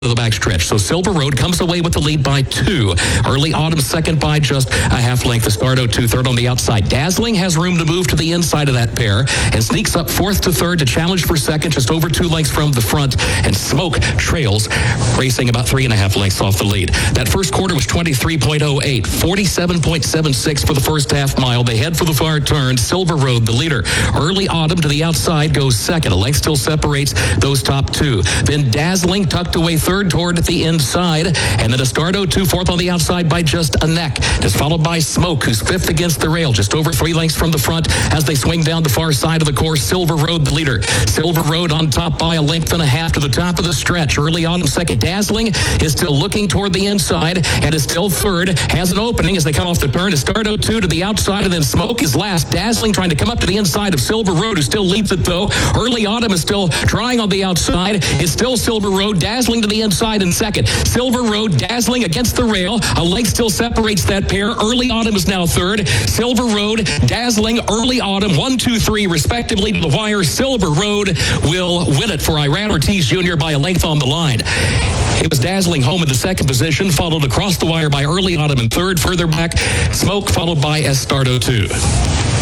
to the backstretch. So Silver Road comes away with the lead by 2. Early Autumn second by just a half length. Estardo 2 third on the outside. Dazzling has room to move to the inside of that pair and sneaks up fourth to third to challenge for second, just over 2 lengths from the front. And Smoke trails, racing about 3.5 lengths off the lead. That first quarter was 23.08, 47.76 for the first half mile. They head for the far turn. Silver Road, the leader. Early Autumn to the outside goes second. A length still separates those top 2. Then Dazzling tucked away third toward the inside, and then Estardo 2 fourth on the outside by just a neck. It's followed by Smoke, who's fifth against the rail, just over 3 lengths from the front as they swing down the far side of the course. Silver Road, the leader. Silver Road on top by a length and a half to the top of the stretch. Early Autumn second. Dazzling is still looking toward the inside and is still third. Has an opening as they come off the turn. Estardo 2 to the outside, and then Smoke is last. Dazzling trying to come up to the inside of Silver Road, who still leads it though. Early Autumn is still trying on the outside. It's still Silver Road. Dazzling to the inside in second. Silver Road, Dazzling against the rail. A length still separates that pair. Early Autumn is now third. Silver Road, Dazzling, Early Autumn, 1, 2, 3 respectively to the wire. Silver Road will win it for Iran Ortiz Jr. by a length on the line. It was Dazzling home in the second position, followed across the wire by Early Autumn in third. Further back, Smoke, followed by Estardo 2.